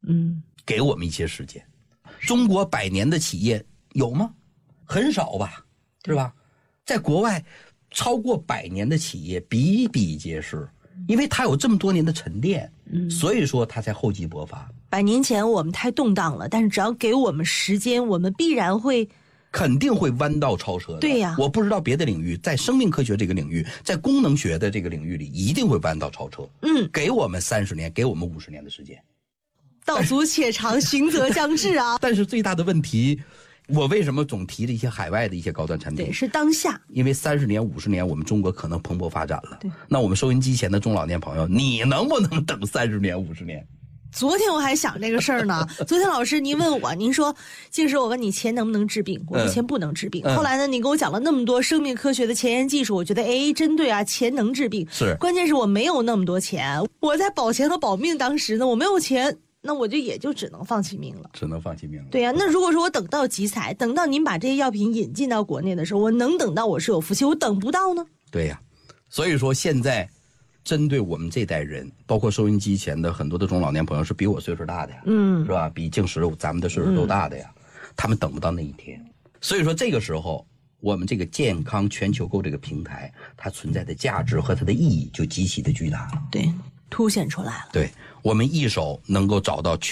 给我们一些时间。中国100年的企业有吗？很少吧，是吧？在国外超过100年的企业比比皆是，因为它有这么多年的沉淀，所以说它才厚积薄发。 100年前我们太动荡了，但是只要给我们时间，我们必然会肯定会弯道超车的。 对呀， 我不知道别的领域，在生命科学这个领域，在功能学的这个领域里，一定会弯道超车。给我们30年，给我们50年的时间。 道阻且长，行则将至啊！ 但是最大的问题，我为什么总提着一些海外的一些高端产品？ 对，是当下。 因为30年、50年，我们中国可能蓬勃发展了。对，那我们收音机前的中老年朋友，你能不能等30年、50年？ 昨天我还想这个事儿呢。昨天老师您问我，您说静时我问你钱能不能治病，我说钱不能治病。后来呢，你给我讲了那么多生命科学的前沿技术，我觉得真对啊，钱能治病。 是， 关键是我没有那么多钱，我在保钱和保命当时呢，我没有钱。那我也就只能放弃命了， 只能放弃命了。 对呀，那如果说我等到集采，等到您把这些药品引进到国内的时候，我能等到我是有福气，我等不到呢？ 对呀，所以说现在针对我们这代人，包括收音机前的很多的中老年朋友是比我岁数大的呀，是吧？比静时咱们的岁数都大的呀，他们等不到那一天。所以说这个时候，我们这个健康全球购这个平台，它存在的价值和它的意义就极其的巨大了。 对，凸显出来了。 对，我们一手能够找到